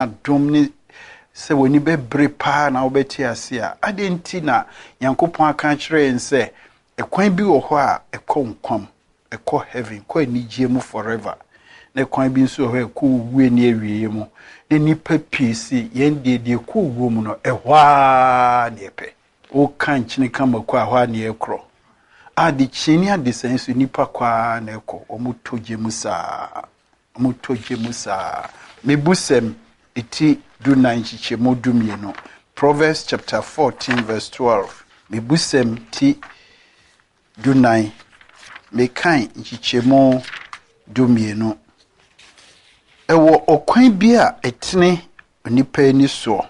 domni se woni bebre pa na obeti ase a adenti na Nyankopɔn aka kire nse ekwan bi wo ho a ekonkwam ekɔ heaven kɔ anigye mu forever na kwan bi nso ho ekɔ wuwe ni awie mu ne nipa piesi yende de kɔ wuwo mu no ehwa ne epe o kan chini kama kɔ ahwa ne ekro adi chini adi sensu nipa kwa na ekɔ omutoje musa mebusem iti du 9 chichemu dumienu Proverbs chapter 14 verse 12 mebusem ti du 9 mekan chichemu dumienu ewo okwan bi a etene onipa ni so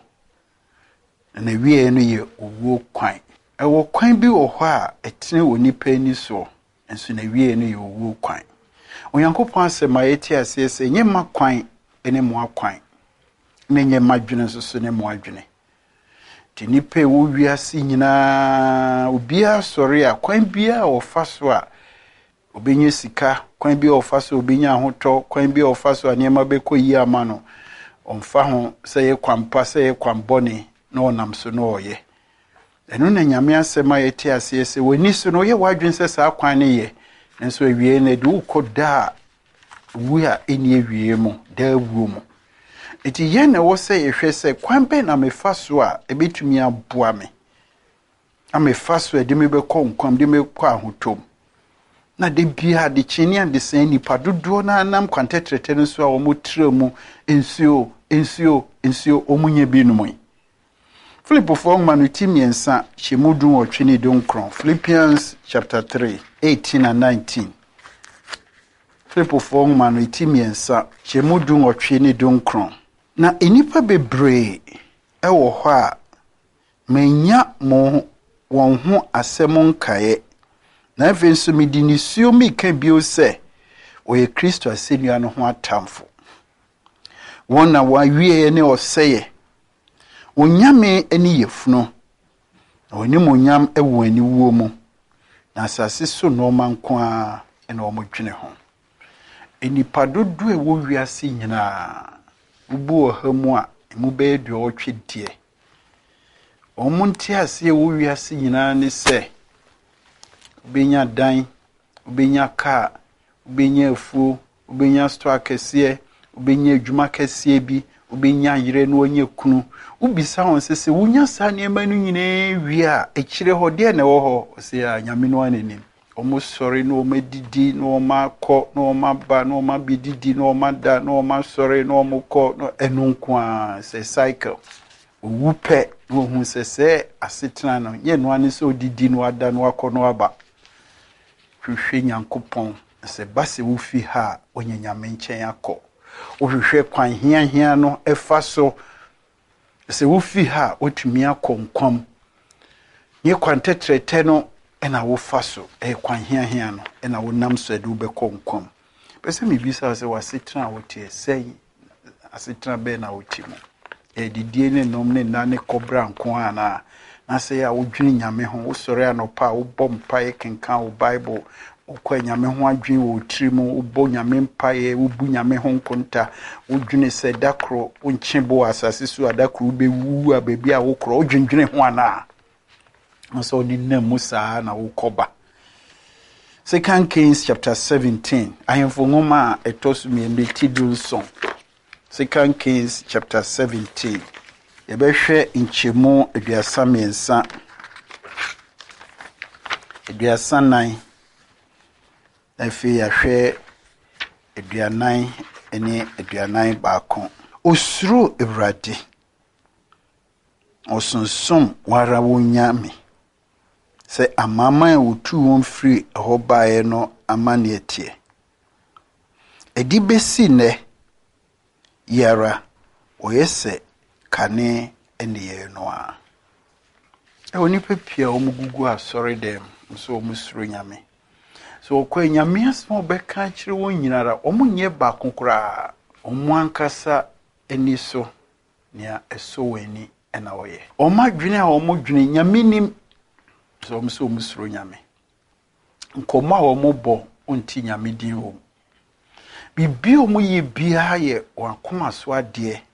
na wie no ye owuo kwan ewo kwan bi wo ho a etene onipa ni so enso na wie no ye owuo kwan Onyankopɔn asema yeti asese nyema kwan ene mo akwan ne nyema dwene so ne mo adwene ti nipa wo wiase nyina obia sori a kwan bia wo fa so a obenye sika kwan bia wo fa so obenya ahotɔ kwan bia wo fa so a nyema beko yi ama no omfa ho sɛ ye kwampa sɛ ye kwambɔne na onam so no oye enu na nyame asema yeti asese woni so no ye wadwene sɛ saa kwan ne ye nso awie na de ukoda wu a eni awie mu da wu mu eti ye na wo sɛ yehwɛ sɛ kwan be na mefa so a ebetumi aboa me amefa so de me bekɔ nkwam de me kɔ ahotom na de bia de chini and de sen nipa dodo na nam kwantetrete nso a wo motra mu ensuo omunye binum Philippians manu timiensa chemudun otwene donkron Philippians chapter 3 18 and 19 Philippians manu timiensa chemudun otwene donkron na enipa bebre ewo ho a menya mo won ho asem nkae na afenso midinisuo mi ka bio se oye Kristo asenua no ho atamfo wona wa wie ne oseye onyame ani yefuno oni monyam ewo ani wuo mu na asase so no manko a ena omodwene ho enipa dodo ewo wiase nyina ubu ohamu a emu be de otwedie omunti ase ewo wiase nyina ne se obenya dan obenya car obenya afuo obenya store kese obenya adwuma kese bi obenya yire no onye kunu ubisa won sese wunya sa niema no nyine wi a ekire ho de na wo ho se ya nyame no anenim omo sori no medidi no makọ no maba no mabididi no mada no masori no mokọ no enunko a se cycle owupe no hu sese asetena no ye no ane se odidi no ada no akọ no aba hwehwe Nyankopɔn se base wo fi ha onye nyame nkyɛn akɔ ohwehwe kwan hia no efa so se wo fi ha otumi akɔ nkwam ye kwantetrete no ena wo fa so kwan hia no ena wo nam so ade wo bɛkɔ nkwam pese me bisa se wasetena wotie sei asetena be na wotimo didie ne nom ne na ne kobra nko ana na se ya wodwene nyame ho wo sɔre anopa wo bɔ mpae kenkan wo bible ukwa nyame ho adwen wo trimu ubo nyame mpae ubu nyame ho nkonta udwene se dakro unchebo asase so adakro bewu abebi a wokro udwendwene ho ana so ni na musa na wokoba 2 Kings chapter 17 ahemfo ngoma etosu miembe tidunson 2 Kings chapter 17 yebehwe nchemu aduasa miensa aduasa 9 efi yahwe aduanan ene aduanan baako osuro Ewurade osonsom wara wonyame se amama wotu won free ahobae no amane etie edi besi ne yara oyese kane ene ye no a oni pepia omugugu asori dem so omusuro nyame so kwa nyame asmo beka kire won nyinara omunye ba konkora omu ankasa eni so nia eso weni ena oye omadwene a omudwene nyame nim so omso omusuro nyame nkoma omobo onti nyame din ho bibi omuye bia ye wakoma so ade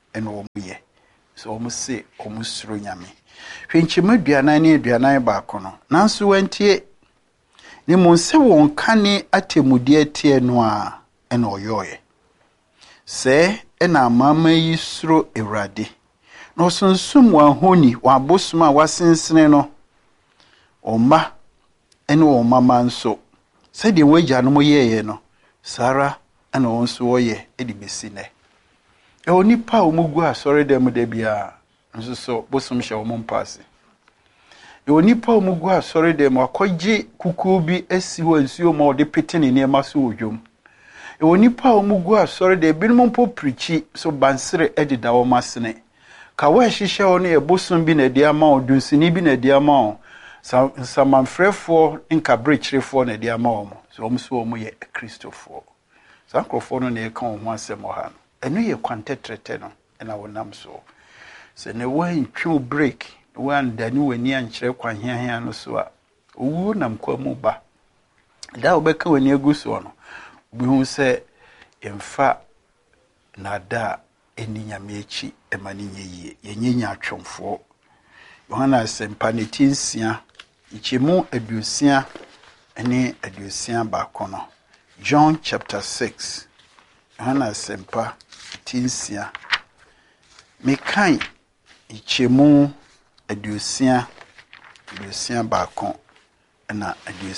ɛna wɔn yɛ so wɔn se wɔn suro nyame hwenkyema aduanan ne aduanan baako no nanso wantie ne mo sɛ wɔn kane atemmudeɛ tie no a ɛna ɔyɔɔyɛ sɛ ɛna amama yi suro Awurade na ɔsonsum wɔn ahoni wɔn abosom a wasensene no ɔmma ɛne wɔn mama nso sɛdeɛ wɔagyanom yɛeɛ no Sara ɛna wɔn nso wɔyɛ ɛde besi nɛ ɛwɔ nipa a wɔn gu asɔre dɛm da biara nso so bosom hyɛ wɔn mpaase ɛwɔ nipa a wɔn gu asɔre dɛm akɔgye kukuo bi asi hɔ nsuo ma ɔde pete ne nneɛma so wɔ dwom ɛwɔ nipa a wɔn gu asɔre dɛm binom mpo pirikyi so bansere ɛdeda wɔn asene ka wɔahyehyɛ wɔn no yɛ bosom bi na ɛde ama wɔn dunsini bi na ɛde ama wɔn nsamanfrɛfoɔ nkabrekyerɛfoɔ na ɛde ama wɔn so wɔn so wɔn yɛ kristofoɔ saa nkurɔfoɔ no na ɛka wɔn ho asɛm wɔ ha no ɛno yɛ kwantetrɛtɛ no ɛna wɔnam so sɛ ne wɔntwe break wɔandane w'ani ankyerɛ kwan hiahia no so a owuo nam kwa mu ba da wobɛka w'ani agu soɔ no wobɛhu sɛ yɛmfa nada ɛni nyame akyi ɛma ne nyɛ yie yɛnyɛ nyaatwomfoɔ Yohana asɛmpa ne ti 6 ikyɛmu 60 ne 61 no John chapter 6 Yohana asɛmpa ti 6 mekan ikyɛmu 60 61 na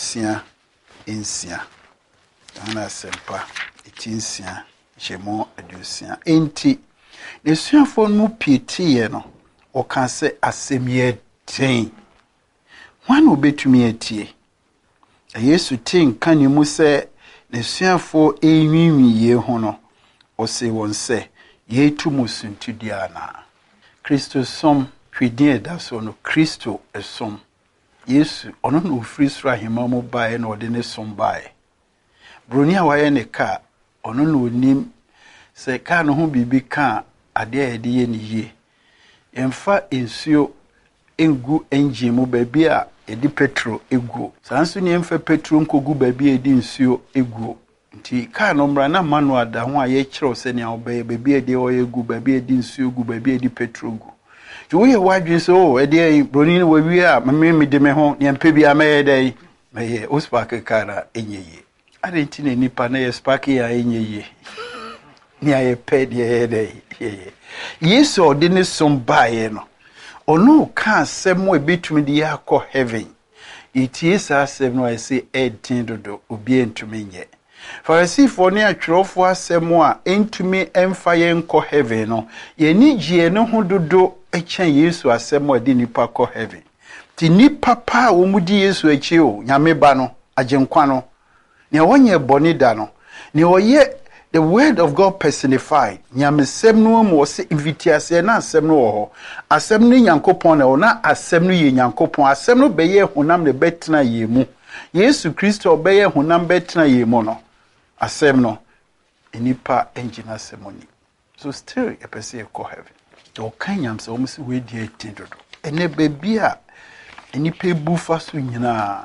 66 Yohana asɛmpa ti 6 ikyɛmu 60 enti nesuafo no pietiye no wɔka sɛ asɛm yɛ ten wan obetumi atie Yesu te nka ne mu sɛ nesuafo enwiinwie ho no ɔse wɔn sɛ yɛtu mu suntudi ana Kristo som hwedin ɛda so no Kristo ɛsom Yesu ɔno na ofiri soro ahema mu bae na ɔde ne som bae broni a wayɛ ne ka ɔno na onim sɛ ka no ho bibi ka ade a yɛde yɛ ne yie yɛmfa nsuo engu engine mu baabi a yɛde petrol egu saa nso ne yɛmfa petrol nkogu baabi a yɛde nsuo egu nti ka no mmra na manual da ho a yɛkyerɛw sɛ nea ɔbɛyɛ baabi a yɛde ɔyɛ gu baabi a yɛde nsuo gu baabi a yɛde petrol gu nti woyɛ wadwen sɛ ɛde broni no wawie a me de me ho ne yɛmpɛ bi a mɛyɛ dɛ mɛyɛ ospark car na ɛnyɛ yie ade nti na nipa na yɛ spark a ɛnyɛ yie ne ayɛ pɛ deɛ yɛ dɛ Yesu ɔde ne som baeɛ no ɔno ka asɛm a ebetumi de akɔ heaven itie saa asɛm no ayɛ ɛden dodo obi entumi nyɛ Farisifoɔ ne atwerɛfoɔ asɛm a entumi ɛmfa yɛn kɔ heaven no yɛni gye ne ho dodo ɛkyɛn Yesu asɛm a de nipa kɔ heaven ti nipa pa a wɔn di Yesu akyi o nyame ba no agyenkwa no ne wɔnyɛ bɔne da no ne ɔyɛ the word of God personified. Nyamesem no mo se invitiase na asem no wo ho. Asem no Nyankopon na ona asem no ye Nyankopon. Asem no beye honam ne betena ye mu. Yesu Kristo beye honam betena ye mu no. Asem no enipa engina semoni. So still e pese e ko heaven. Do kan nyamse o mse we die tindodo. Ene bebi a enipa ebu fa so nyina.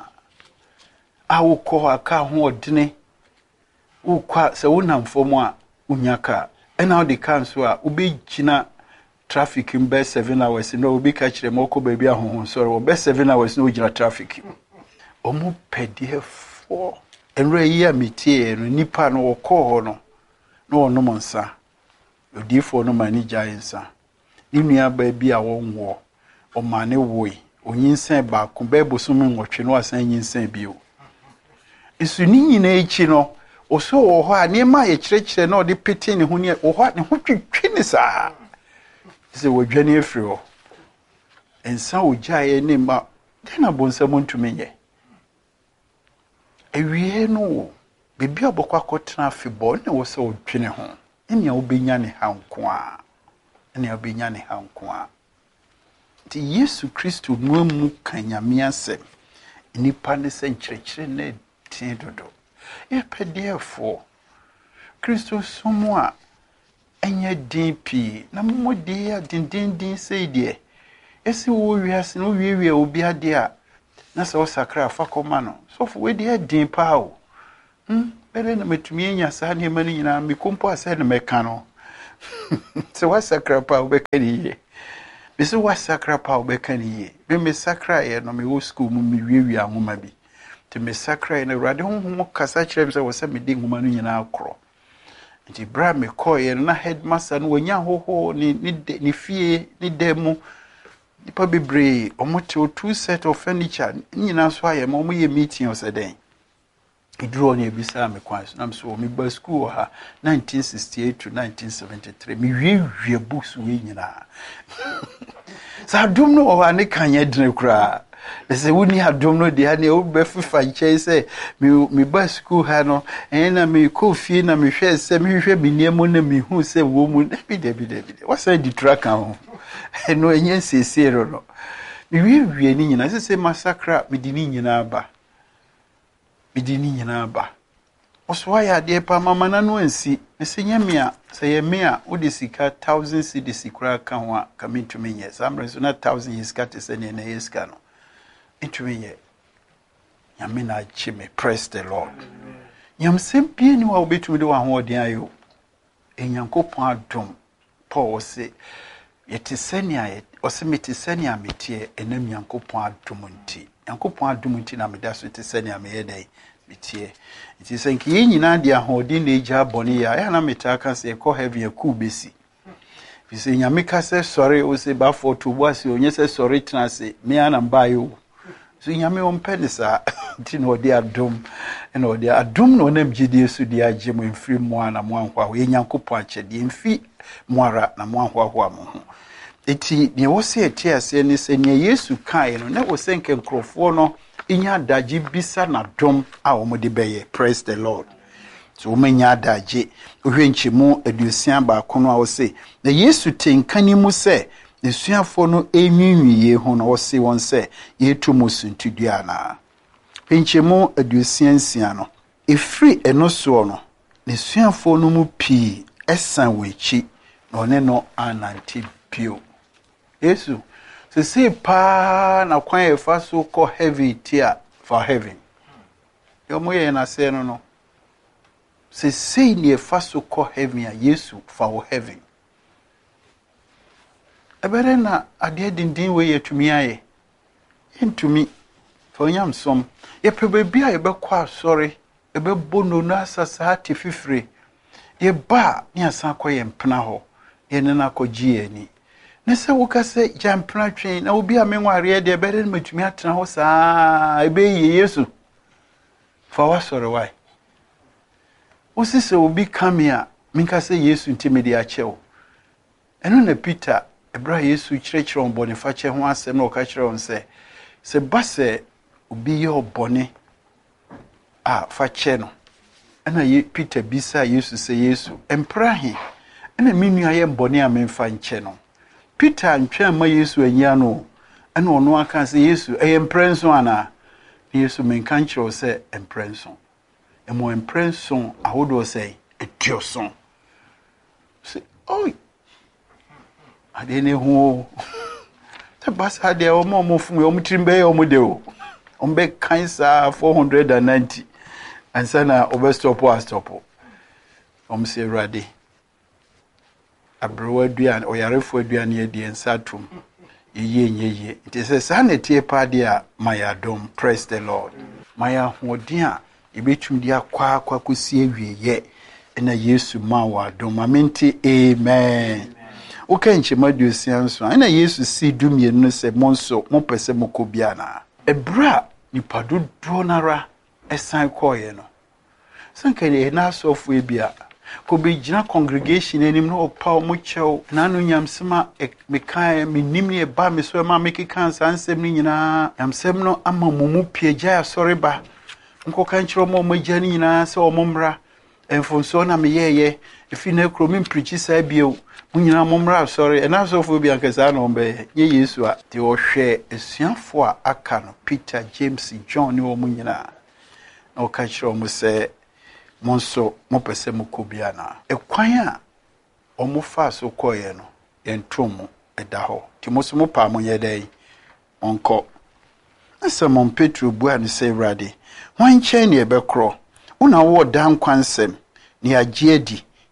Awo ko aka ho odene ukwa se wonam fomo a unyaka ena odi kan so a ubegina traffic mbe 7 hours no obi ka kire moko baabi ahohon so wo be 7 hours no ugina traffic omu pedie fo enre yi a metie no nipa no wokɔ ho no na ono monsa odifo no mani giantsa ni nua baabi a wonwo o mane woi onyinsan ba ko bebo so nwotwe no asan nyinsan bio esu ni nyina echi no oso wo ho a ne ma ye kyerɛkyerɛ na ɔde pete ne ho ne wo ho ne ho twetwe ne saa sɛ wodwane afiri ho ensa ogyae ne ma den na bonsam ntumi nyɛ ewie no bibia bɔkɔ akɔtena afebɔ ne wo sɛ wodwene ho ene a wobenya ne hanko a ti Yesu Kristo no mu kanyame asɛm nipa ne sɛ nkyerɛkyerɛ na tin dodo epedefo Kristo somo a enye din pi na mmodi a dindindin sei de esi wo wiase no wiewie obi ade a na se wo sakra fa koma no so fo we de din pa o bere na metumi nya sa ne mani nyina me kompo ase na meka no So what sacrifice we can ye? Be so what sacrifice we can ye? Me sacra no me wo school mu me wiwi ahoma bi. Te me sacra na Awurade honhom kasa kyerem se wo se me di nhoma no nyina akro. Nti bra me koye na headmaster no wanya hoho ni fie ni demo nipa bebre omote o two set of furniture nyina so aye ma omoye meeting oseden iduro na ebisa me kwan so na so me ba school ha 1968 to 1973 me wie books we nyina sa dum no o ane kanye dene kura se woni adom no de ha ne o be fifa nche se me ba school ha no na me ko fie na me hwe se me hwe biniemu na me hu se wo mu de wasa di track ho no enye sesero no me wie ni nyina se massacre me di ni nyina aba oswa ya de pa mama na no ansi ne se nyamia se ye me a wo de sika 1000 cedis kura ka ho a ka me to me nye samre so na 1000 yiska te se ne na yiska no into ye yamina chime. Praise the Lord. Yam sempi ni wa obetumi de wa ho odin ayo enyankopon adom Paul say yete senia ye osemete senia metie enam yankopon adom nti yankopon adom nti na meda so te senia me yedai metie nti senki ye nyina de ahodin na eja boni ya na meta ka se ko heaven yaku besi bisi nyameka se sorry o se ba for to boase onye se sorry tena se me ana mbayo so nyame on penisa nti no de adom na ode adom no nam gidie so de agye mo mfiri mo ana mo anhwa ye nyankopon akyede mfi moara na mo anhwa ho ho eti ne wo se eti ase ne se ne Yesu kai no na wo se nkenkrofo no inya daji bisa na dom a wo mo de beye. Praise the Lord. So wo manya daji ohwe nchimu adusian ba kono a wo se na Yesu tenkani mu se nesuafo no enwinwiye ho na wo se won se yetu musuntudua na penchemu adusiansia no efri eno so no nesuafo no mu pi esan wechi na one no ananti pio Yesu se pa na kwan efa so ko heavy tia for heaven yomo ye na se no se ni efa so ko heaven ya Yesu for heaven ebere na ade dindin we yetumi aye entumi for nyam som ye pebebi a ye be kwa sori ebe bono na asasa ati fifire ye ba ni asan koye mpena ho ye ne na kogie ani ne se wo ka se jampena twen na obi a menware de ebere na matumi atena ho saa ebe ye Yesu for wa sori why osise obi kamia minka se Yesu ntimedi achewo eno na Peter ebra Yesu kyerɛkyerɛ on bɔne fa kyɛ ho asɛm na ɔka kyerɛ on se base obi yɛ obɔne a fa kyɛ no ɛna Peter bisa Yesu se Yesu emprahe ɛna minua yɛ mbɔne a memfa nkyɛ no Peter antwɛn ma Yesu anya no ɛna ɔno aka se Yesu ɛyɛ mprenso ana Yesu menka nkyerɛ sɛ mprenso ɛmo mprenso ahodo sɛ etioso se oi adene ho te basa de o mo fun o mtrimbe o mo de o ombe kansa 490 ansa na obestopo astopo se rade abrewa aduan oyarefo aduan ye de ensatum yeye it is a sanity party a mayadom. Praise the Lord. Maya hodin a ebetumi dia kwa kosi awieye na Yesu ma wa dom amenti. Amen. Okay, nchemadu sianso na Yesu si dumie no se monso mo pese mokobia na ebra nipa dodo nara esan koye no sanka ne na asofo ebia ko be gina congregation enim no opa mo chew na no nyamsema mekan menim ne ba me so ma mekeka sansem ni nyina nyamsem no ama mumu piagya asoreba nko kan kyerɛ mo magya ni nyina se o momra enfonso na meyeye efi na kromi preach sa bio munyina momra sorry and asofo bi ankasa no be ye Yesu a te o hwe esuafo a aka no Peter James John ni o munyina na o ka kyerɛ mo se monso mo pese mo kobia na ekwan a o mo fa so koye no entomo eda ho ti mo so mo pa mo yedai onko asa mon Petro bua ni se Awurade wan kyɛn ne ebekro una wo dan kwansem ni agye adi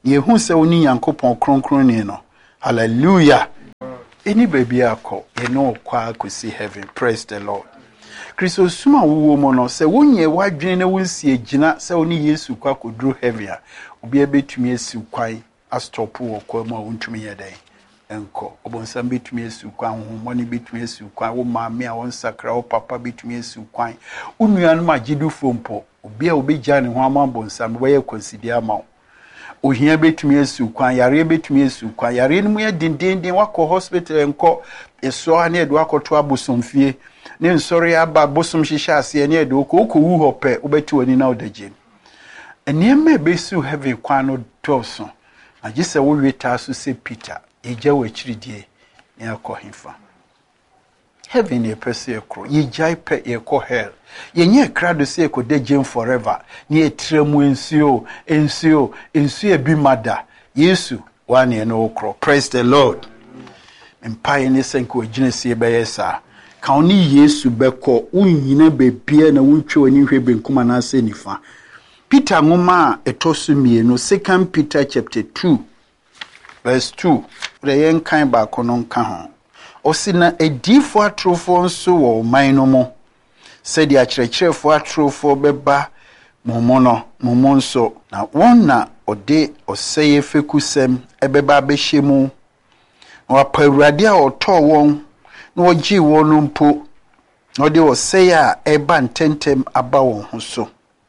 Yehu se oni Nyankopɔn kronkron no. Hallelujah. Any baby akọ, ye no kwa akosi heaven. Praise the Lord. Kristo suma wo mo no se wonye wadwene na wonsi agina se oni Yesu kwa kodru heaven a obi abetumi asi kwan astopu wo kwa ma wontumi yeden enko obonsam betumi asi kwan honhomone betumi asi kwan wo maame a won sakra wo papa betumi asi kwan unua no majidu fompo obi a obegya ne ho ama bonsam wo ye consider ama ohia betumi asi kwan yare betumi asi kwan yare no mu ye dindindin wakọ hospital enko eso ha na edu akoto abosomfie ne nsori aba bosom hihya ase ne edu okowu hope obeti wani na odaje eniema besu heaven kwan no toso agise wo weta so se Peter eja wachiridie ne akohimfa heaven e pese ekro ye jai pe ye ko hell yenye krado se ekodaje forever ne etremu ensuo ebi mada Yesu wane no okro. Praise the Lord. Empire ne senko agyinese be yesa ka oni Yesu beko unyina bebia na wuntwe ani hwe benkuma na ase nifa. Peter ngoma etosu mienu 2 Peter chapter 2 verse 2 reyen kan ba kono nka ho osina edifo atrofo nso wo man no mo said ya kyerɛkyerɛfo atrofo beba momo nso na won na ode oseye fekusem ebeba behemu wa pawurade a otɔ won na ogi won mpo na ode oseye a eba ntentem aba won ho so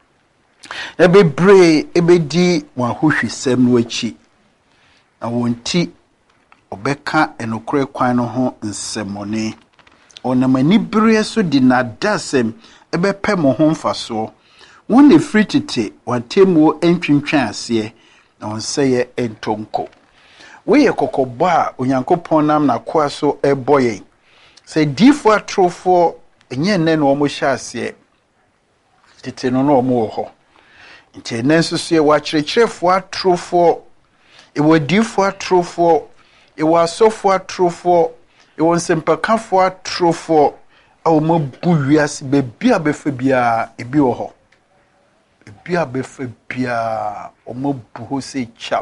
ebebre ebedi wa hohwisem no achi na wonti obeka enokre kwan no ho nsemone onamani bre so di na dasem ebepe mo ho mfaso won ne fritite watemuo entwintwan ase na wonseye entonko we kokobo a onyankopon nam na koa so eboye se difo atrofo enye nne no mo hya ase tete no no mo ho nti nenso so ye wa kyerɛkyerɛfo atrofo ewo difo atrofo ewo asofo atrofo ewo nsempakafo atrofo awo mabu wiase bebi abefa bia ebi wo ho ebi abefa bia o mabu ho se cham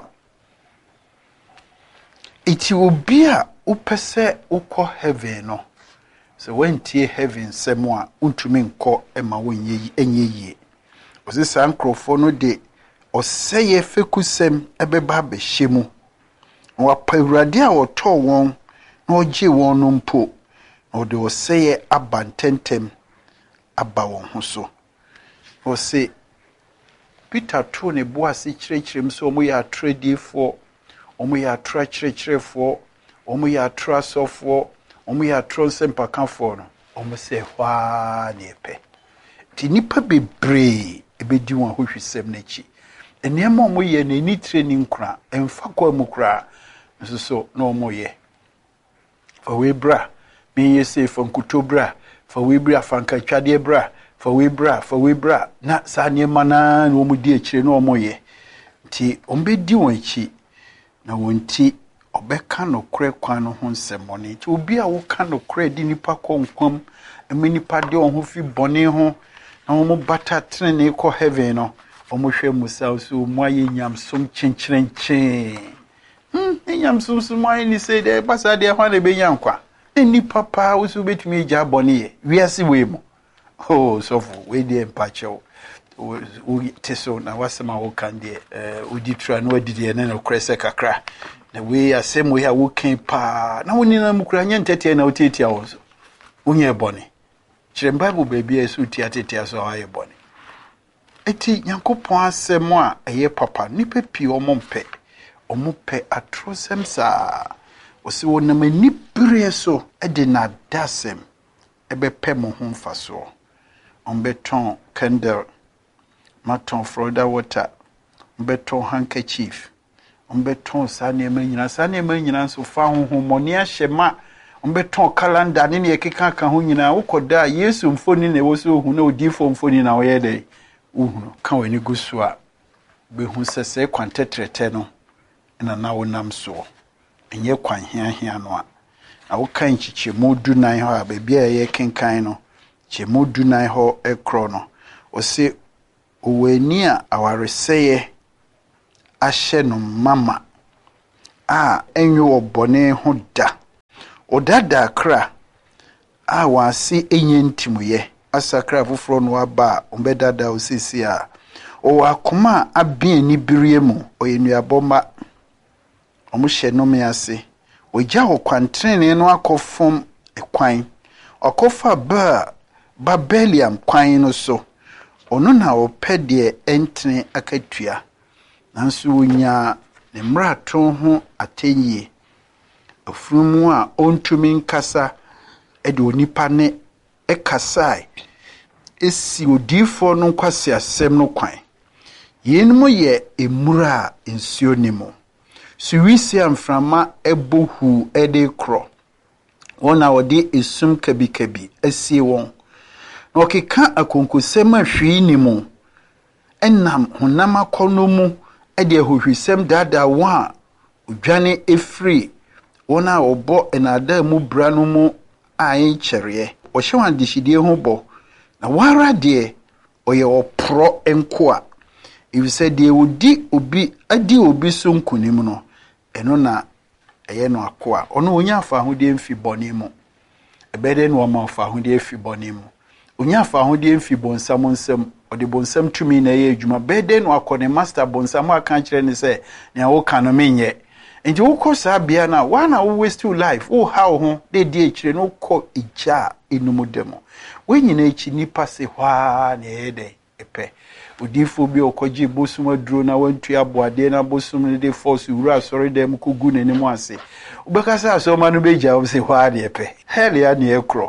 iti obi a upese ukọ heaven no so wentie heaven semo a untumi nkọ ema wonye enye osisa nkrofo no de oseye fekusem ebeba behemu wa pawurade a otọ won na oje won no mpo na de oseye abantentem aba won ho so ose Peter to ne boase kyerɛkyerɛm so omo ya tradifo omo ya tra kyerɛkyerɛfo omo ya tra sofo omo ya tro sempakafo no omo se hwa ne epe ti nipa bebre ebedi won ahohwisem n'achi eniema omo ye na ni training kura emfa kwa mu kura so na omo ye fa we bra me ye se fa nkutobra fa we bra fa nkatwade bra fa we bra na sa niema na omo di akire na omo ye ti ombedi won achi na wonti obeka no kure kwan no ho nsemone ti obi a wo ka no kure di nipa konkwam emenipa de on ho fi bone ho na omo bata trene ko heaven no omo hwe musa so mo aye nyamsom chencherenche nyamsom so mo aye ni say de basa de hwa na be nyankwa eni papa wo so betumi gya bone ye wiase we mo oh so for we de empacho o teso na wasema wo kan de odi tra no adidi na no krese kakra na we asem we ha wo kan pa na woni na mukura nya ntete na otiatia wo so unye bone kire bible baby esu tiatetia so aye bone eti nyankopon asem a eye papa nipa pi omompe atrosem sa osi wonam ani bere so ede na dasem ebepe mo ho mfaso ombeton candle maton Florida water ombeton handkerchief ombeton sanema nyina so fa honhomoni ahyema ombeton calendar ne yekeka ka ho nyina wokoda Yesu mfoni na wo so hu na odifo mfoni na wo yede uhunu ka wani gusu a be hu sese kwantetrete no na wonam so enye kwan hia no a na wo kan chichemu dunan ho a bebia ye kenkan no chemu dunan ho ekro no o se owani a awareseye ahye no mama a enyo obone ho da odada kra a wase enye ntimuye asakra foforo no aba ombedada osisi a o akoma abien ni birie mu oyenuaboma omuhye no me ase ogya okwantrene no akofom ekwan okofa Babeliam kwan no so ono na opede entene akatua nanso wonya ne mrato ho atenye afurumu a ontumi nkasa ede onipa ne ekasai esi odifo no kwase asem no kwan yenmu ye emura ensio nimo suwisi amframa ebohu ede kro wona wode esum kabikabi asie won na okeka akonkosem ahwi nimo enam honam akono mu ede ahohwisem dada wa odwane efri wona obo enada mu bra no mu ayin kyereye o hyewan dishidie ho bo na wara de oye opro enko a if said de adi obi so nkunim no eno na eye no akoa ono onya afa ahode mfi bone mu ebede no ma afa ahode mfi bone mu onya afa ahode mfi bonsam nsam ode bonsam tumi na ye adwuma bede no akone master bonsam aka kire ne se na wo ka no menye nti wo kosa bia na wana wo waste your life wo how ho de die kire no ko ija enumudemo we nyina echi nipa se hwa na ede epe odifo bi okoji bosum aduro na wantu aboade na bosum ne de force wura sori dem kogu nanim ase ubekasa asoma no beja wo se hwa de epe hell ya ne ekro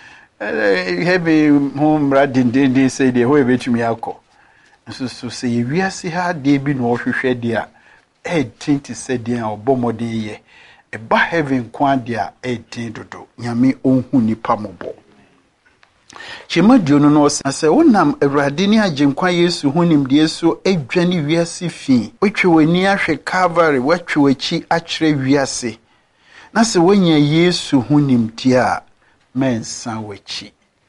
hebe hom radindin say de ho ebetumi akọ so se wiase ha de bi no hwehwe de a tinti se de a obomode ye eba heaven kwa de a tin dodo nyame onhu nipa mobo chemadio no se wonam awrade ni agenkwa Yesu hunim de so adwane wiase fi otwe wani ahwe Calvary watwe wachi akire wiase na se wonya Yesu hunim ti a mensa wachi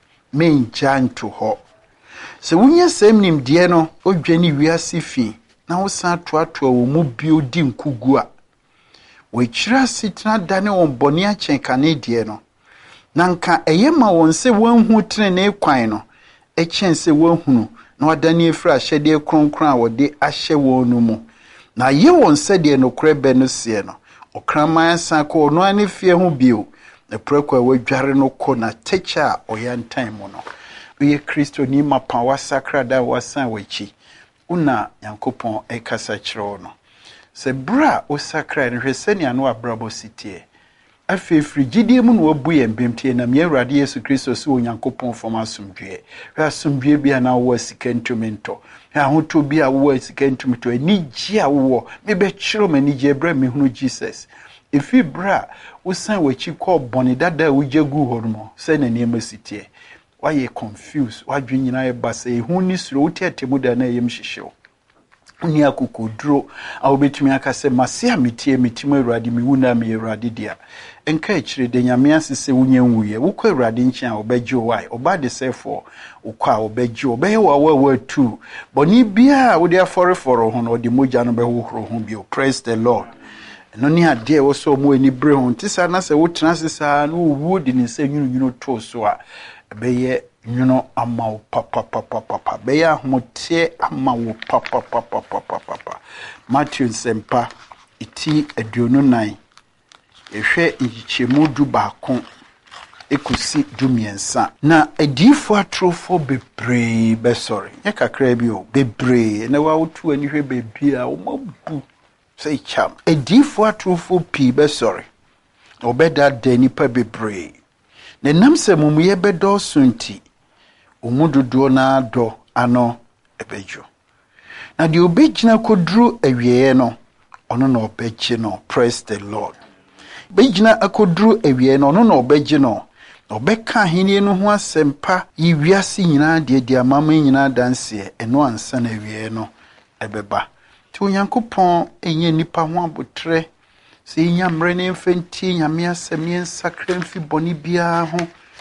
menjanto ho se wonya sem nim de no odwane wiase fi na wo san toatoa wo mu bio di nkugu a wachira sitna dane won bone a chenkane de no nanka eyema won se wanhu trene kwan no echense wanhunu na wadane efra ahyede kronkron a wode ahye won no mu na ye won se de no korebe no se no okraman san ko no ane fie ho bio na prakwa wadware no ko na techa oyantan mu no ye Kristo ni mapa wasakra da wasan wachi una yankopon ekasa kiro no se bra osakra ne hwesani anu abrabo sitie afi frigidie mu no wabu ye mbemtie na me Awurade Yesu Kristo so onyankopon fom asomdwe asomdwe bia na wo asikentumento ahoto bia wo asikentumento anigye a wo me be kiro manigye bra me hunu Jesus efi bra usan wachi ko boni dada wujegu horumo se na niema sitie waye confused wadwe nyina ye basa ehu ni suro wotiatemu da na yem hyehyew oni akokoduro a obetumi akase mase ametie metimu Awurade miwuna me Awurade dia enka ekire de nyame asese wunyenwuye wukọ Awurade nchi a obegye wai obade sefo ukọ a obegye obeye wa tu boni bia wo de aforeforo ho no de mogya no behohoro ho bio. Praise the Lord. No ni ade wo so mo ani bre ho ntisa na se wo tena sesa no wo di ni se nwunu to so a beye nwuno ama wo papa beye ahote ama wo papa. Matthew sempa iti aduonu nan ehwe nchichemu du baako ekusi dumiensa na adifo atrofo bebre be sorry ye kakra bi o bebre na wa wotu ani hwe bebi a wo mabu say cham adifo atrofo pi be sorry obeda dani pa bebre na namse mumuye bedo sunti omudodo na do ano ebejo na di obegina kodru awieye no ono na obegye no. Praise the Lord. Bejina akodru awieye no ono na obegye no obeka henie no ho asempa yi wiase nyina de amama nyina danse eno ansa na awieye no ebeba ti onyankopon enye nipa ho abotre se nyamre ne mfenti nyame asem ne nsakra mfi boni bia ho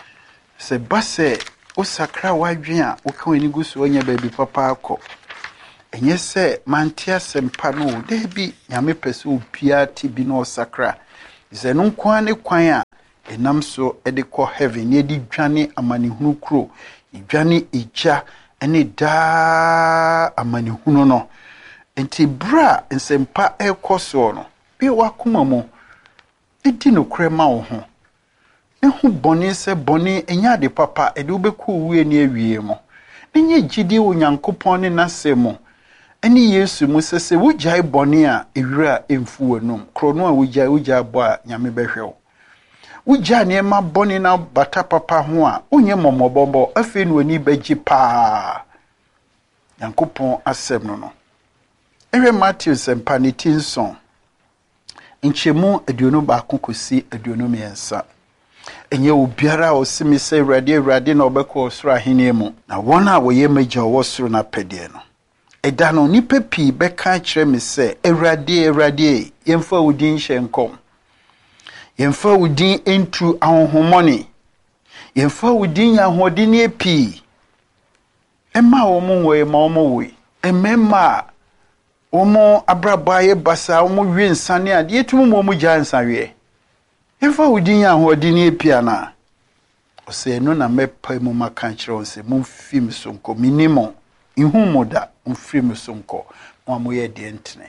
se base o sakra wadwen a o kan ani gusu onya ba bi papa akọ enye se mantia sempa no de bi nyame pese opia ti bi no sakra ze no kwan ne kwan a enam so e de kɔ heaven ye di dwane amanehunu kro dwane eja ene da amanehunu no enti bra nsempa e kɔ so no bi wakoma mo edi no krema wo ho ehu bɔne se bɔne enya de papa e de obekɔ wuye ne awie mo enye gidi wo nyankopɔn ne nasemo eni Yesu mu sese wugyae bɔne a ewura emfu wanum krono a wugyae bɔ a nyame behwew wugya ne ma bɔne na bata papa ho a onye momobombo afi no ani bagyi pa nyankopɔn asem no ewe Matthew sempa ne tinson nchemu aduonu ba kokosi aduonu miensa enye obiara osimi se Awurade na obekɔ osoro ahene mu na wɔn a wɔyɛ magya wɔ soro na pɛdeɛ no eda no nipa pii bɛka kyerɛ me sɛ Awurade yemfa wudin hyenkom yemfa wudin entu ahohomɔne yemfa wudin yahodin epi emma wo mo wo ma wo mo wo emma wo mo abrabaye basa wo mo wi nsane ade etum mo mo gya nsanwe yemfa wudin yahodin epi ana ose no na mepa mu maka kyerɛ wo sɛ mumfi me sonko minimo ihumoda mumfi me sonko mo amoyɛ de ntene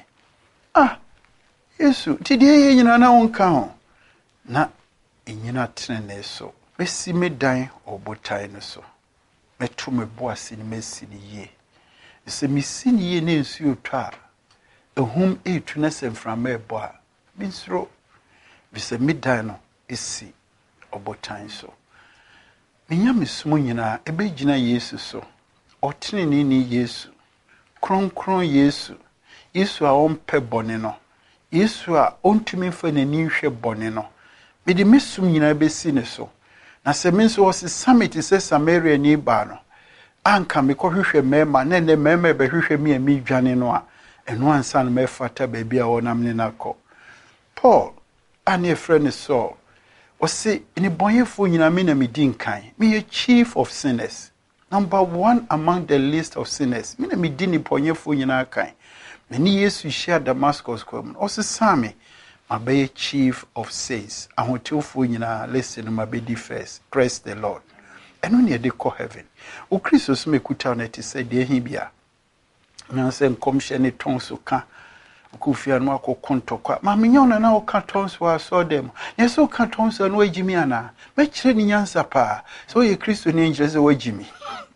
Yesu ti de ye nyina na wonka ho na enyina tene so besi me dan obotai no so meto me boase ni mesi ni ye se mesi ni ye ne nsuo twa ehum etu na semframa ebo a binsro bise me dan no esi obotai so menya mesumo nyina ebegina Yesu so otene ni Yesu kronkron Yesu a ompe bone no Yesu a ontumi fa nani hwe bone no mede mesum nyina besi ne so na se me nso wose summit se Samaria ni ba no anka me kɔhwehwɛ mema na ne mema behwehwɛ me ami dwane no a eno ansa na mefata ba bia wonam ne nakɔ Paul ane efrɛ so wose ni bonyefo nyina me na medi nkan me chief of sinners number 1 among the list of sinners me na medi ni bonyefo nyina kan many Yesu share Damascus kwam wose same mabe chief of saints ahotewfo nyina listen mabedi first praise the Lord eno ne de ko heaven o Kristo so mekuta na ti say de hi bia na se nkomhye ne tonso ka okufia no akokontokwa ma menya na o ka tonso aso dem ne so ka tonso no agimi ana me kire ni nyansa pa so ye Kristo ne ngire se wagimi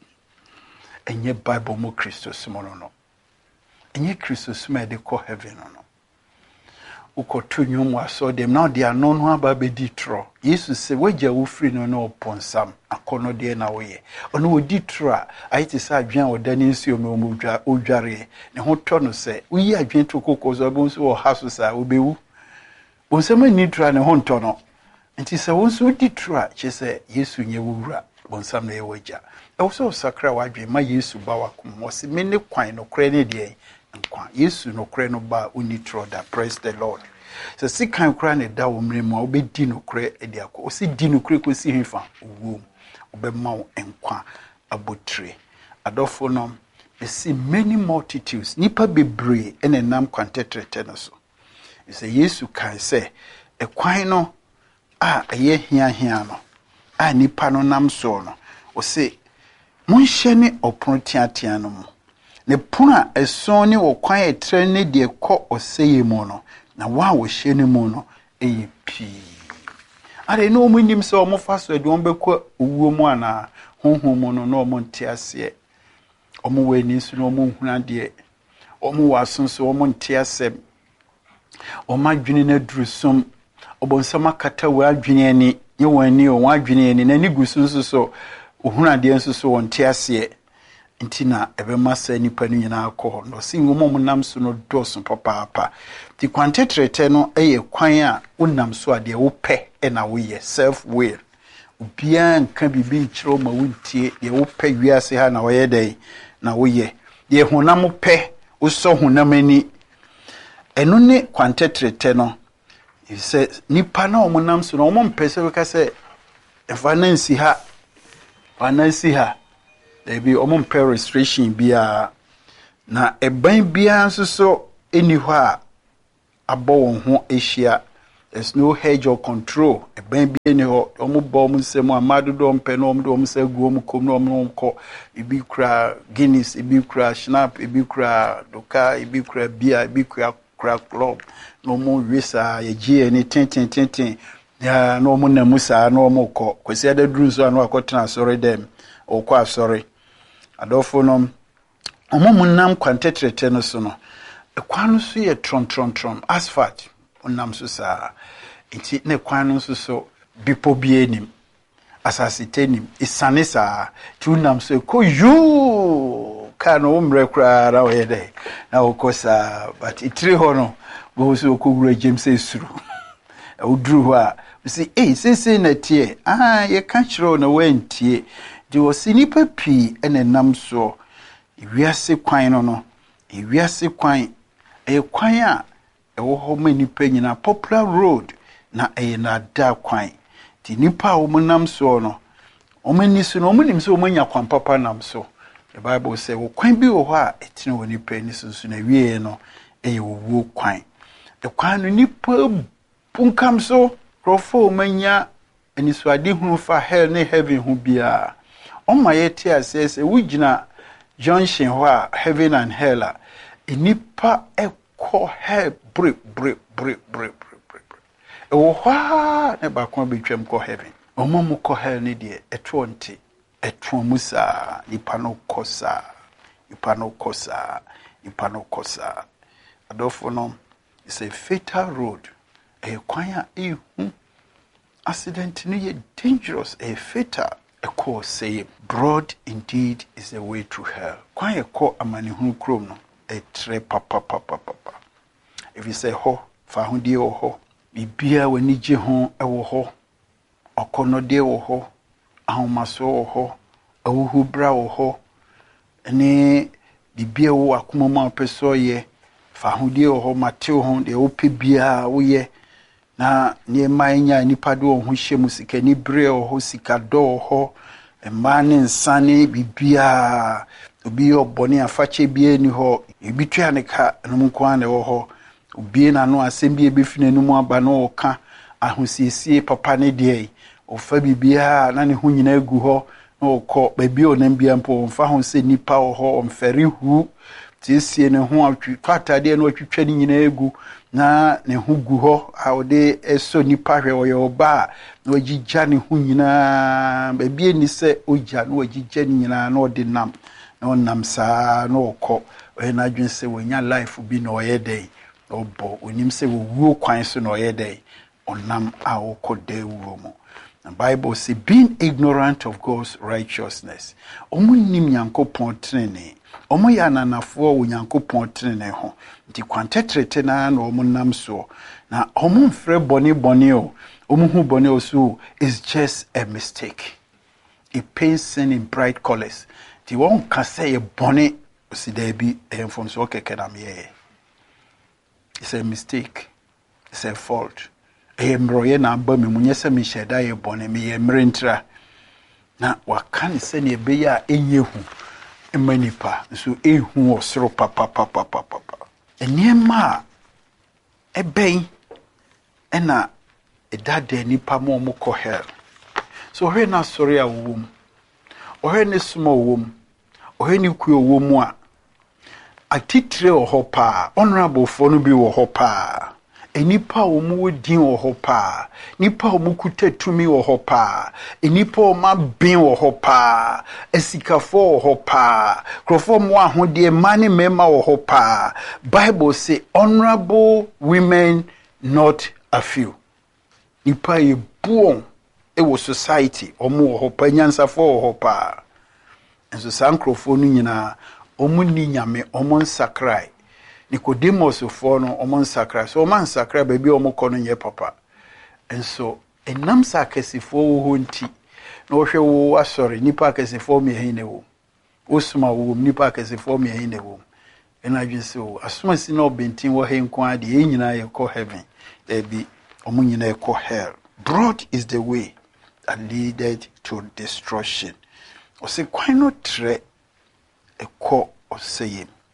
enye Bible mo Kristo so no enye Kristo so me de ko heaven no ukoto nyomu aso dem na de ano no aba bedi tro Yesu se wagya wo free no na oponsam akono de na wo ye ono odi tro a ayiti sa adwen odani nsuo me omudwa odware ne ho to no se uyi adwen to kokozo bonso wo haso sa obewu bonsama ni tro ne ho nto no nti se wonso odi tro a che se Yesu nye wura bonsam na ye wagya e wo so sakra wadwen ma Yesu ba wakom wo se me ne kwan no kra ne de nkwa Yesu no kra no ba uni tro da praise the Lord so sikan kra ne da wo mremu a obedi no kra e de akọ o si di no kra ko si himfa wo obema wo nkwa abotre adofo no we see many multitudes nipa bebre ene nam kwantetrete no so is Yesu kan say e kwan no a eye hia no a nipa no nam so no o se monhye ne opon tiatia no mu ne puna eson ne wo kwan etre ne de kɔ oseye mu no na wa wo hye ne mu no eyi pi are no mu nim se o mo faso de on bekɔ owuo mu ana honhom mu no no mo nte ase o mo wani su no mo huna de o mo wasonso o mo nte ase o ma dwene na durusum o bonsam akata wa adwene ani ye wani o wa adwene ani na ni gusunso so o huna de nso so won te ase ntina ebema sa nipa no nyina akɔ no singo mom nam so no doso papa ti kwantetrete no eye kwan a wonam so ade wo pɛ na wo ye self will obia nka bibi nkyerɛ ma wontie de wo pɛ wiase ha na wo ye dai na wo ye de honam pɛ wo so honam ani eno ne kwantetrete no se nipa na wo nam so no wo mpɛ se ka se efanansi ha There be restriction be na ɛban biara nso so ɛni hɔ a abɔ wɔn ho ahyia. There's no hedge or control. Ɛban bi ɛni hɔ ɔmo bɔ ɔmo nsɛm a madodo mpɛ na ɔmo de ɔmo nsa gu ɔmo kɔm na ɔmo kɔ. Ebi kura Guinness, ebi kura Schnapp, ebi kura Doka, ebi kura beer, ebi kura club. Na ɔmo wie saa yɛgye ɛni tenten ya na ɔmo nam saa na ɔmo kɔ. Kwasi adaduru so a na wakɔtena asɔre dɛm ɔkɔ asɔre. Adɔfo no ɔmo mu nam kwantetrete no so no. Ɛkwan no so yɛ tron asphalt onam so saa. Nti ne kwan no so bipo bi anim asase tenim isane saa tu nam so ko yu ka no umre kra ra we dey na okosa but itiri ho no go so okogura James esuru oduru ho a si sese na tie ye ka kiro na wantie di osinipa pi ene nam so ewiase kwan no ewiase kwan kwan a ewo ho manipa nyina popular road na na da kwan ti nipa wo nam so no omani so no omunim so omanya kwan papa nam so. The Bible say wo kwan bi wo ho a etine wo nipa ni so na wie no wo kwan. The kwan no nipa punkam so krofo omanya ani so ade hunu fa hell ne heaven hu bia oma yeti asese wugina junction ho a heaven and hell a nipa ekọ hell break ewo hwa ne ba kon betwam kɔ heaven omo mu kɔ hell ne de eto nte eto musa nipa no kosa adofo no is a fatal road kwan a ehu accident ne ye dangerous fatal call say broad indeed is the way to hell kwan call amanihu krom no tre papa if you say ho fa ho die ho bibia wani gye ho ewo ho okonode wo ho ahomaso wo ho awuhubra wo ho ene bibia wo akoma ma peso ye fa ho die wo ho mate wo ho de wo pe bia wo ye na ne manya nipa do ho hyemu sika ni bre wo ho sika do ho emane nsane bibia obi obone afache bia ni ho ebitwa ne ka no mko ane wo ho obi na no asem bia befine no mu aba no ka ahosiesie papa ne de ofa bibia na ne ho nyina agu ho na okọ baby onam bia mpo mfa ho se nipa wo ho omfere hu tiesie ne ho atwatade no atwitwa ne nyina agu na ne ho gu ho a ode eso nipa hwe wo yoba na wagigya ne ho nyina baby ni se ogya na wagigya ne nyina na ode nam na onam saa na okọ na adwen se wonya life bi na oyedey obo onim se wo kwan so na oyedey onam a okode wo mu. The Bible says, being ignorant of God's righteousness. Omu nim Yankopon trene. Omu ya nanafo wo Yankopon trene ho. Nti kwantetrete na omu nam so. Na omu mfre boni o. Omu hu boni o so is just a mistake. It paints sin in bright colors. Nti won ka say e boni si there be from so keke na me. It's a mistake. It's a fault. Mroye na aba me munyesa mi sheda ye bone me ye mrentra na wakane se ne be ya enyehu emanipa so ehu osoro papa enema eben ena edade nipa mo mo ko hell so he na sori awum o he ne sumo wum o he ni ku owum a atitre o hopa honorable for no bi wo hopa enipa omu din wo hopa nipa omu kutatumi wo hopa enipa oma bin wo hopa esikafo wo hopa krofo mo ahode mane mema wo hopa. Bible say honorable women not a few. Nipa e buon ewo society omu wo hopa nyansafo wo hopa enso sankrofo no nyina omu ni nyame omu nsakrai Nicodemus for no omon sakra so man sakra baby omo ye papa enso enam sakesifo wo nti na wo hwe wo asori nipa akesifo me hin ne wo osuma wo nipa akesifo me hin ne wo ena dwese wo asuma si na obentin wo he nko ade enyina ye ko heaven be omo nyina ye ko hell. Broad is the way that leaded to destruction. O se kwan no tre e ko oseye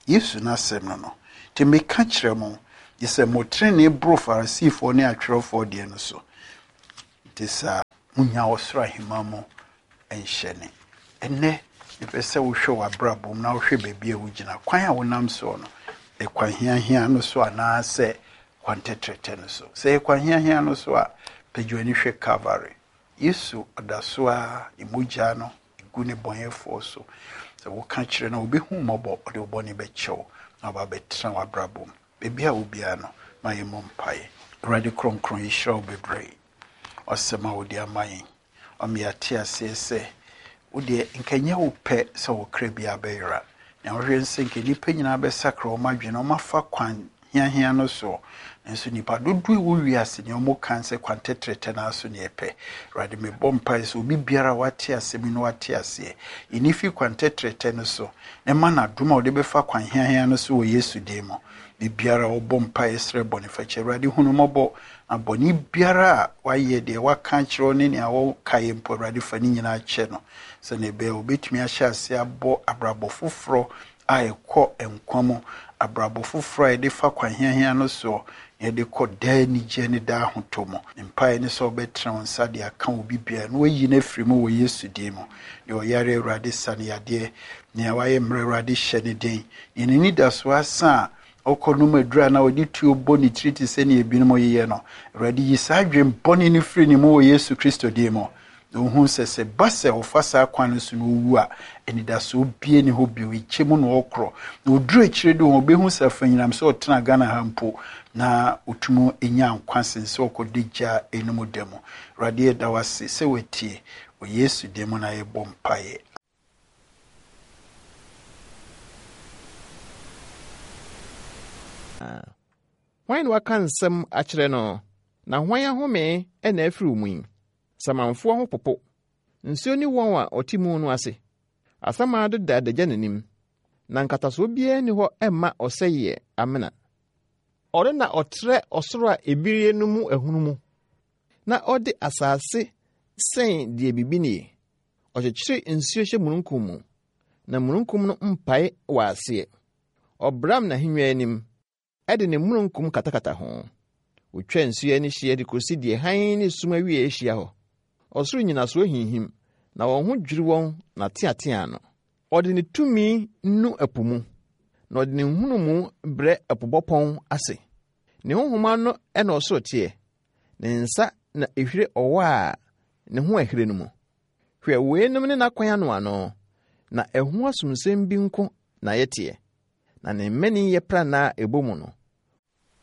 yesu n'asɛm no te meka kyerɛ mo yɛsɛ mo trene bro farisifoɔ ne atwerɛfoɔ deɛ no so nti saa munya ɔsoro ahema mu ɛnhyɛne ɛnɛ yɛpɛ sɛ wohwɛ w'abrabom na wohwɛ baabi a wogyina kwan a wonam soɔ no ɛkwan hiahia no so anaasɛ kwan tɛtrɛtɛ no so sɛ ɛkwan hiahia no so a pɛgya ani hwɛ Calvary yesu ɔda so a emogya no egu ne bɔnyɛfoɔ so sɛ woka kyerɛ no wobɛhu mmɔbɔ ɔde wo bɔne bɛkyɛw na ɔba bɛtena w'abrabom baabi a wobiara no ma yɛmmɔ mpaeɛ Awurade kronkron yɛhyira wo bebree ɔsɛm a wode ama yɛn ɔme yɛate aseɛ sɛ wodeɛ nkanyɛ wo pɛ sɛ wo kra biara bɛyera na wohwɛ nsɛ nka nnipa nyinaa bɛsakra ɔma adwene ɔmafa kwan hiahia no so nso nipa dodoɔ wo wiase ne ɔmo kan sɛ kwan tɛtrɛtɛ na so ne ɛpɛ Awurade mebɔ mpaeɛ sɛ obi biara wate asɛm no wate aseɛ ɛni fi kwan tɛtrɛtɛ no so ne ma na adom a wode bɛfa kwan hiahia no so wɔ Yesu din mu bibiara wɔbɔ mpaeɛ srɛ bɔnefakyɛ Awurade hunu mmɔbɔ na bɔne biara a wayɛ deɛ waka kyerɛ ne nea wɔkaeɛ mpo Awurade fa ne nyinaa kyɛ no sɛne ɛbɛyɛ wobɛtumi ahyɛ ase abɔ abrabɔ foforɔ a ɛkɔ nkwa mu abrabɔ foforɔ a yɛde fa kwan hiahia no so yɛde kɔ daa anigye ne daa ahotɔ mu mpaeɛ ne sɛ wobɛtena wo nsa de aka wo bibiara na wayi no afiri mu wɔ Yesu din mu deɛ ɔyare Awurade sa ne yadeɛ nea wayɛ mmerɛ Awurade hyɛ ne den yɛne nidasoɔ asa a ɔkɔ no madura na wɔde tuo bɔ ne tiri te sɛ ne ebinom yɛyɛ no Awurade yi saa adwen bɔne no firi ne mu wɔ Yesu Kristo din mu na wohu sɛ ba sɛ ɔfa saa kwan no so no ɔwu a anidasoɔ bie ne hɔ bio ɛkyɛ mu na ɔkorɔ na ɔduru akyire de wɔn ɔbɛhu sɛ afanyinam sɛ ɔtena Ghana ha mpo na ɔtumu ɛnya nkwa sen sɛ ɔkɔde gya ɛnum da mu Awurade yɛda wo ase sɛ watie wɔ Yesu din mu na yɛbɔ mpaeɛ. Hwan na waka nsɛm akyerɛ no na hwan ahome ɛna afiri wo mu yi samanfoɔ ho popo nsuo ne wɔn a ɔte mu no ase asɛm a deda adagya n'anim na nkatasoɔ biara ni hɔ ɛmma ɔsɛeɛ amena ɔno na ɔtrɛ ɔsoro a ebirie no mu ahunu mu na ɔde asase sɛn deɛ bibi nie ɔkyekyere nsuo hyɛ mununkum mu na mununkum no mpae wɔ aseɛ ɔbram n'ahennwa anim ɛde ne mununkum katakata ho otwa nsuo ani hyia de kosi deɛ hann ne sum awie ahyia hɔ ɔsoro nyinasoɔ hinhim na wɔn ho dwiri wɔn na teatea no ɔde ne tumi nu ɛpo mu na ɔde ne nhunumu brɛ ɛpobɔpɔn ase ne honhoma no ɛna ɔsoro teɛ ne nsa na ehwire ɔwɔ a ne ho ahire no mu hwɛ weinom ne n'akwan ano na ɛho asomsɛm bi nko na yɛteɛ na ne mmani yɛ pra na ɛbɔ mu no